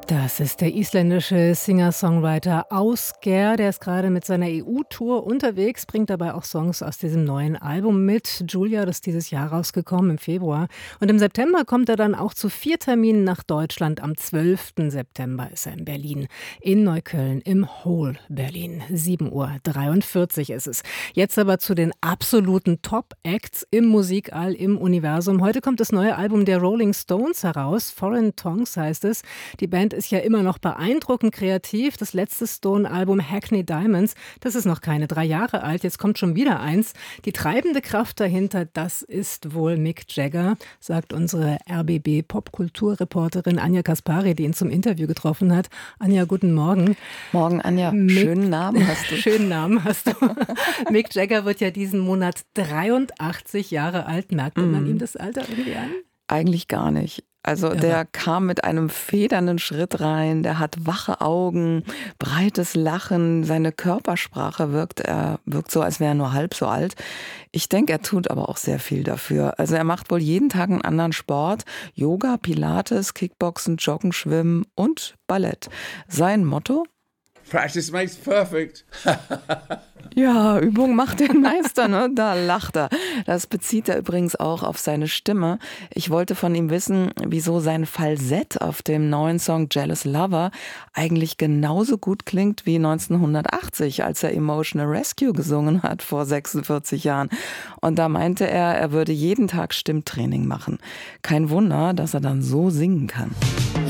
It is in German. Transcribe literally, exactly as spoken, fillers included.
Das ist der isländische Singer-Songwriter Ásgeir. Der ist gerade mit seiner E U-Tour unterwegs, bringt dabei auch Songs aus diesem neuen Album mit. Julia, das ist dieses Jahr rausgekommen im Februar. Und im September kommt er dann auch zu vier Terminen nach Deutschland. Am zwölften September ist er in Berlin, in Neukölln, im Hole Berlin. sieben Uhr dreiundvierzig ist es. Jetzt aber zu den absoluten Top-Acts im Musikall, im Universum. Heute kommt das neue Album der Rolling Stones heraus. Foreign Tongues heißt es. Die Band ist ja immer noch beeindruckend kreativ. Das letzte Stone-Album Hackney Diamonds, das ist noch keine drei Jahre alt. Jetzt kommt schon wieder eins. Die treibende Kraft dahinter, das ist wohl Mick Jagger, sagt unsere R B B-Popkulturreporterin Anja Kaspari, die ihn zum Interview getroffen hat. Anja, guten Morgen. Morgen, Anja. Mick, schönen Namen hast du. Schönen Namen hast du. Mick Jagger wird ja diesen Monat dreiundachtzig Jahre alt. Merkt mm. man ihm das Alter irgendwie an? Eigentlich gar nicht. Also der kam mit einem federnden Schritt rein, der hat wache Augen, breites Lachen, seine Körpersprache wirkt, er wirkt so, als wäre er nur halb so alt. Ich denke, er tut aber auch sehr viel dafür. Also er macht wohl jeden Tag einen anderen Sport, Yoga, Pilates, Kickboxen, Joggen, Schwimmen und Ballett. Sein Motto? Practice makes perfect. Ja, Übung macht den Meister, ne? Da lacht er. Das bezieht er übrigens auch auf seine Stimme. Ich wollte von ihm wissen, wieso sein Falsett auf dem neuen Song Jealous Lover eigentlich genauso gut klingt wie neunzehnhundertachtzig, als er Emotional Rescue gesungen hat vor sechsundvierzig Jahren. Und da meinte er, er würde jeden Tag Stimmtraining machen. Kein Wunder, dass er dann so singen kann.